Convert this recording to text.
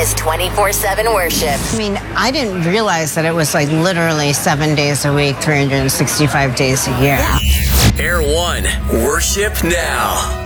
is 24/7 worship. I mean, I didn't realize that it was like literally 7 days a week, 365 days a year. Air One, worship now.